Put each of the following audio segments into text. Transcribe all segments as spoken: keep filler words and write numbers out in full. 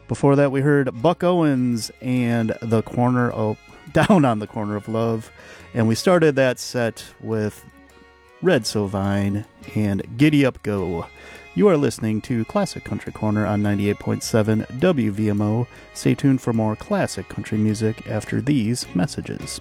Before that, we heard Buck Owens and the corner of Down on the Corner of Love. And we started that set with Red Sovine and Giddy Up Go. You are listening to Classic Country Corner on ninety-eight point seven W V M O. Stay tuned for more classic country music after these messages.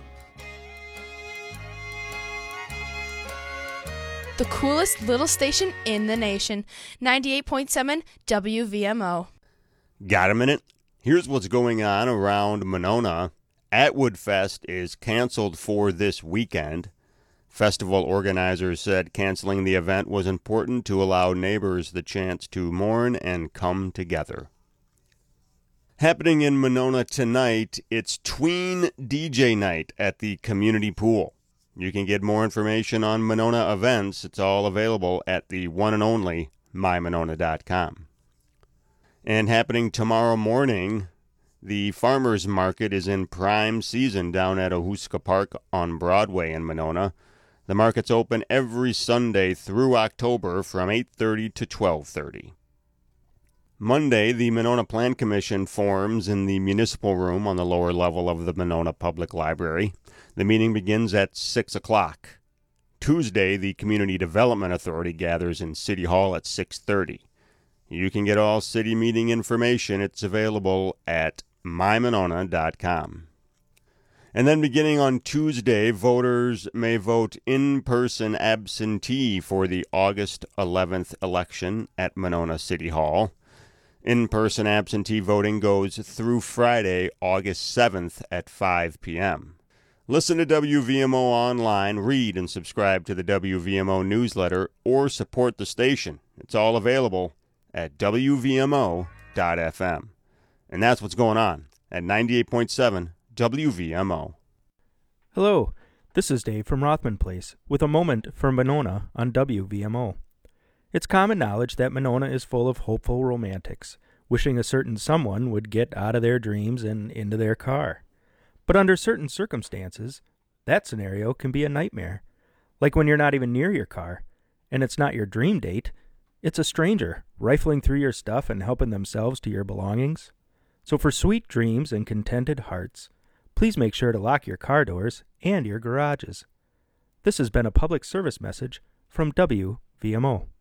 The coolest little station in the nation, ninety-eight point seven W V M O. Got a minute? Here's what's going on around Monona. Atwood Fest is canceled for this weekend. Festival organizers said canceling the event was important to allow neighbors the chance to mourn and come together. Happening in Monona tonight, it's Tween D J Night at the community pool. You can get more information on Monona events. It's all available at the one and only my monona dot com. And happening tomorrow morning, the farmers market is in prime season down at Ahuska Park on Broadway in Monona. The market's open every Sunday through October from eight thirty to twelve thirty. Monday, the Monona Plan Commission forms in the municipal room on the lower level of the Monona Public Library. The meeting begins at six o'clock. Tuesday, the Community Development Authority gathers in City Hall at six thirty. You can get all city meeting information. It's available at my monona dot com. And then beginning on Tuesday, voters may vote in-person absentee for the August eleventh election at Monona City Hall. In-person absentee voting goes through Friday, August seventh at five p.m. Listen to W V M O online, read and subscribe to the W V M O newsletter, or support the station. It's all available at W V M O dot F M. And that's what's going on at ninety-eight point seven W V M O. Hello, this is Dave from Rothman Place with a moment for Monona on W V M O. It's common knowledge that Monona is full of hopeful romantics, wishing a certain someone would get out of their dreams and into their car. But under certain circumstances, that scenario can be a nightmare. Like when you're not even near your car, and it's not your dream date, it's a stranger rifling through your stuff and helping themselves to your belongings. So for sweet dreams and contented hearts, please make sure to lock your car doors and your garages. This has been a public service message from W V M O.